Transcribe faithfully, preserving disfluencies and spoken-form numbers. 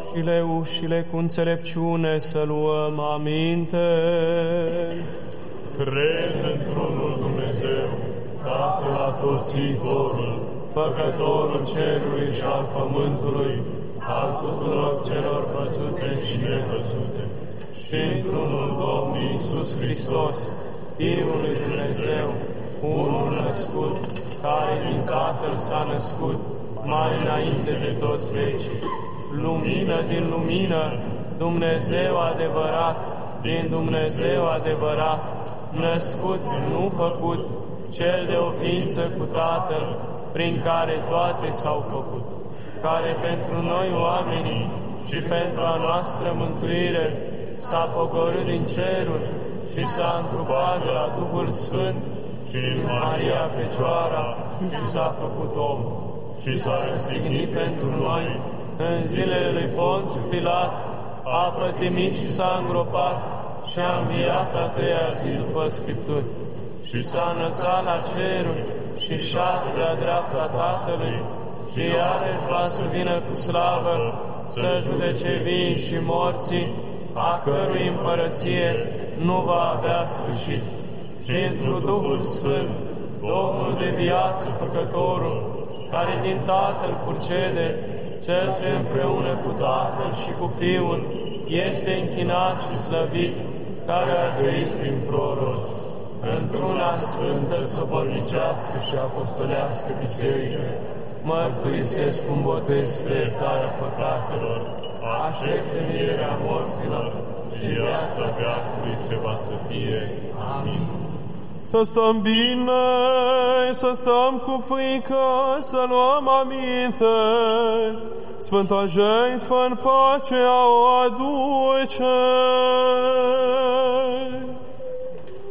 ușile, ușile cu înțelepciune să luăm aminte. Cred într-unul Dumnezeu, Tatăl Atotțiitorul, Făcătorul cerului și al pământului, al tuturor celor văzute și nevăzute, și într-unul Domnul Iisus Hristos, Fiul lui Dumnezeu, unul născut, care din Tatăl s-a născut, mai înainte de toți vecii, lumină din lumină, Dumnezeu adevărat, din Dumnezeu adevărat, născut, nu făcut, cel de o ființă cu Tatăl, prin care toate s-au făcut, care pentru noi oamenii și pentru a noastră mântuire s-a pogorât din ceruri și s-a întrupat de la Duhul Sfânt și din Maria Fecioara și s-a făcut om și s-a răstignit pentru noi în zilele lui Ponțiu Pilat, a pătimit și s-a îngropat și a înviat a treia zi după Scripturi și s-a înălțat la ceruri și șade de-a dreapta Tatălui și iarăși va să vină cu slavă să judece vii și morții, a cărui împărăție nu va avea sfârșit. Și într Duhul Sfânt, Domnul de viață, Făcătorul, care din Tatăl purcede, Cel ce împreună cu Tatăl și cu Fiul este închinat și slăvit, care a grăit prin proroci, într-una sfântă, săbornicească și apostolească biserică, mărturisesc un botez spre iertarea păcatelor, aștept învierea morților și viața veacului ce va să fie. Amin. Să stăm bine, să stăm cu frică, să luăm aminte. Sfânta jertfă în pacea o aduce.